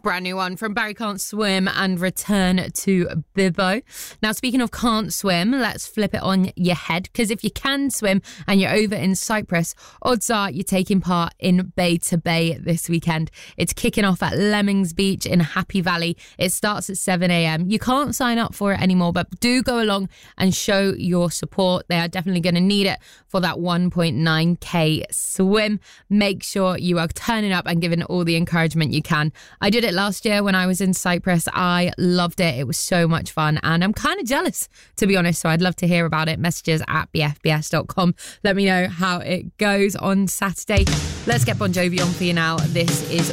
Brand new one from Barry Can't Swim and Return to Bibbo. Now, speaking of can't swim, let's flip it on your head, because if you can swim and you're over in Cyprus, odds are you're taking part in Bay to Bay this weekend. It's kicking off at Lemmings Beach in Happy Valley. It starts at 7 a.m. You can't sign up for it anymore, but do go along and show your support. They are definitely going to need it for that 1.9k swim. Make sure you are turning up and giving all the encouragement you can. I did it last year when I was in Cyprus. I loved it. It was so much fun, and I'm kind of jealous, to be honest, so I'd love to hear about it. Messages at bfbs.com. Let me know how it goes on Saturday. Let's get Bon Jovi on for you now. This is